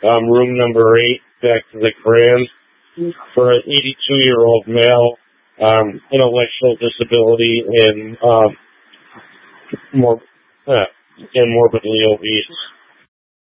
room number 8, back to the Grand, for an 82-year-old male, intellectual disability and morbidly obese.